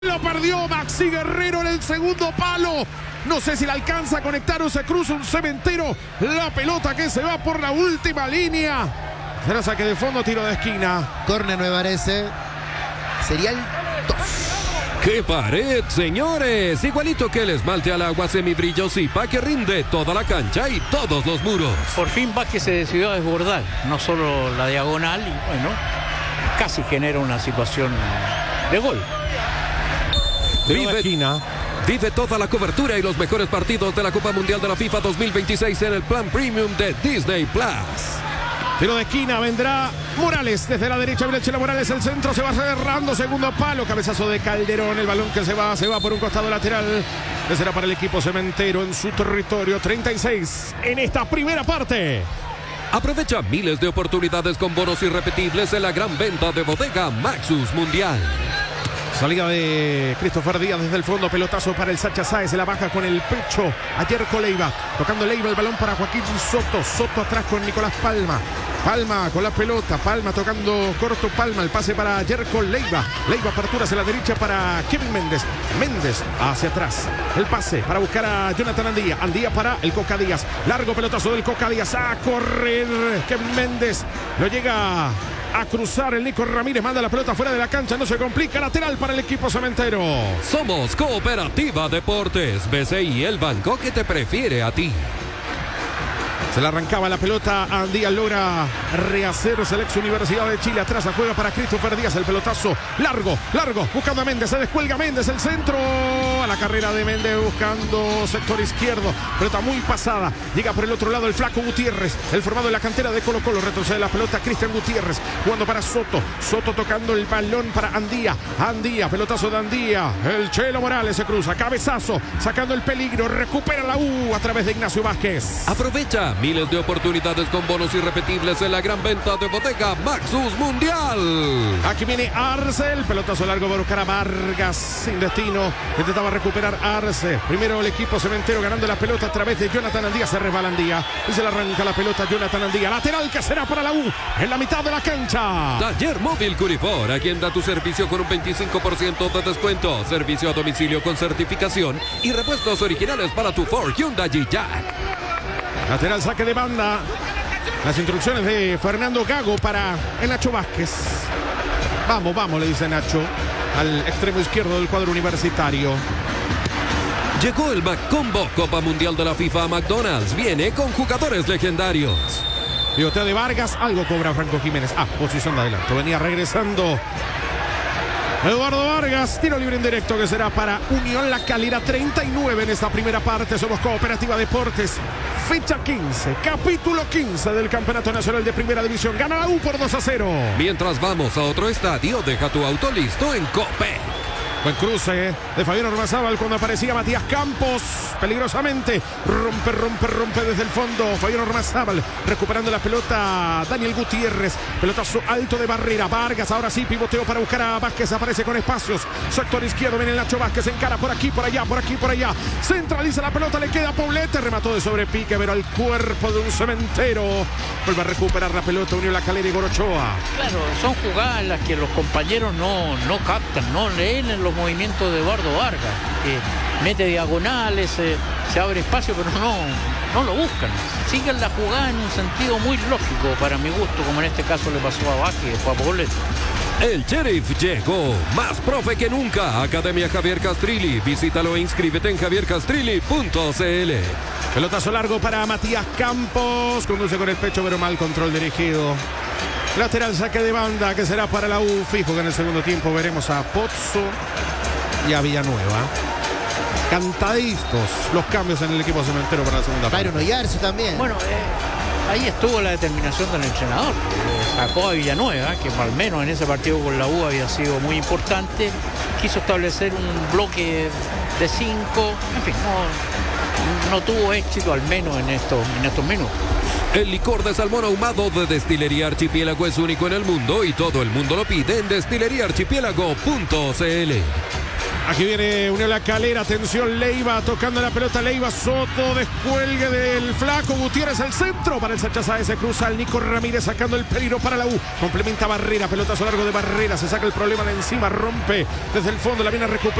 Lo perdió Maxi Guerrero en el segundo palo. No sé si le alcanza a conectar o se cruza un cementero. La pelota que se va por la última línea. Será saque de fondo, tiro de esquina. Córner me parece. Sería el 2. ¡Qué pared, señores! Igualito que el esmalte al agua semibrillo-Zipa que rinde toda la cancha y todos los muros. Por fin Vázquez se decidió a desbordar, no solo la diagonal, y bueno, casi genera una situación de gol. Vive toda la cobertura y los mejores partidos de la Copa Mundial de la FIFA 2026 en el plan premium de Disney Plus. Tiro de esquina, vendrá Morales desde la derecha, viene Chelo Morales, el centro se va cerrando, segundo palo, cabezazo de Calderón, el balón que se va por un costado lateral, que será para el equipo cementero en su territorio. 36 en esta primera parte. Aprovecha miles de oportunidades con bonos irrepetibles en la gran venta de Bodega Maxus Mundial. Salida de Christopher Díaz desde el fondo, pelotazo para el Sacha Sáez, se la baja con el pecho a Jerko Leiva, tocando Leiva el balón para Joaquín Soto, Soto atrás con Nicolás Palma, Palma con la pelota, Palma tocando corto, Palma, el pase para Jerko Leiva, Leiva apertura hacia la derecha para Kevin Méndez, Méndez hacia atrás, el pase para buscar a Jonathan Andía, Andía para el Coca Díaz, largo pelotazo del Coca Díaz, a correr Kevin Méndez, lo llega a cruzar el Nico Ramírez, manda la pelota fuera de la cancha, no se complica, lateral para el equipo cementero. Somos Cooperativa Deportes, BCI, el banco que te prefiere a ti. Se le arrancaba la pelota, Andía logra rehacerse el ex Universidad de Chile, atrás la juega para Christopher Díaz, el pelotazo largo, buscando a Méndez, se descuelga Méndez, el centro, a la carrera de Méndez buscando sector izquierdo, pelota muy pasada, llega por el otro lado el flaco Gutiérrez, el formado en la cantera de Colo Colo, retrocede la pelota Cristian Gutiérrez, jugando para Soto, Soto tocando el balón para Andía, pelotazo de Andía, el Chelo Morales se cruza, cabezazo, sacando el peligro, recupera la U a través de Ignacio Vázquez. Aprovecha miles de oportunidades con bonos irrepetibles en la gran venta de Bodega Maxus Mundial. Aquí viene Arce, el pelotazo largo para buscar a Vargas, sin destino, intentaba recuperar Arce, primero el equipo cementero ganando la pelota a través de Jonathan Andía, se resbala Andía y se le arranca la pelota a Jonathan Andía, lateral que será para la U en la mitad de la cancha. Taller Móvil Curifor, aquí da tu servicio con un 25% de descuento, servicio a domicilio con certificación y repuestos originales para tu Ford, Hyundai y Jack. Lateral saque de banda. Las instrucciones de Fernando Gago para el Nacho Vázquez. Vamos, le dice Nacho al extremo izquierdo del cuadro universitario. Llegó el McCombo Copa Mundial de la FIFA a McDonald's. Viene con jugadores legendarios. Pivoteo de Vargas, algo cobra Franco Jiménez. Posición de adelanto. Venía regresando Eduardo Vargas, tiro libre en directo que será para Unión La Calera. 39 en esta primera parte. Somos Cooperativa Deportes. Fecha 15, capítulo 15 del Campeonato Nacional de Primera División. Gana la U por 2-0. Mientras vamos a otro estadio, deja tu auto listo en Copec. Buen cruce de Fabián Ormazábal cuando aparecía Matías Campos. Peligrosamente. Rompe desde el fondo. Fabián Ormazábal recuperando la pelota. Daniel Gutiérrez. Pelotazo alto de barrera. Vargas ahora sí pivoteo para buscar a Vázquez. Aparece con espacios. Sector izquierdo. Viene el Nacho Vázquez. Encara por aquí, por allá. Centraliza la pelota. Le queda a Poblete. Remató de sobrepique. Pero al cuerpo de un cementero. Vuelve a recuperar la pelota. Unión La Calera y Gorochoa. Claro, son jugadas en las que los compañeros no captan, no leen los movimientos de Eduardo Vargas, que mete diagonales, se abre espacio, pero no lo buscan. Siguen la jugada en un sentido muy lógico para mi gusto, como en este caso le pasó a Vázquez y después a Poblete. El Sheriff llegó, más profe que nunca. Academia Javier Castrilli. Visítalo e inscríbete en javiercastrilli.cl. Pelotazo largo para Matías Campos. Conduce con el pecho, pero mal control dirigido. Lateral saque de banda que será para la U. Fijo que en el segundo tiempo veremos a Pozzo y a Villanueva. Cantadistos los cambios en el equipo cementero para la segunda parte. Byron Oyarzo también. Bueno, ahí estuvo la determinación del entrenador. Sacó a Villanueva, que al menos en ese partido con la U había sido muy importante. Quiso establecer un bloque de 5. En fin, no tuvo éxito al menos en estos minutos. El licor de salmón ahumado de Destilería Archipiélago es único en el mundo y todo el mundo lo pide en destileriaarchipiélago.cl. Aquí viene Unión La Calera, atención Leiva, tocando la pelota Leiva, Soto, descuelgue del flaco Gutiérrez al centro para el Sacha Sáez, se cruza al Nico Ramírez sacando el peligro para la U, complementa Barrera, pelotazo largo de Barrera, se saca el problema de encima, rompe desde el fondo, la viene a recuperar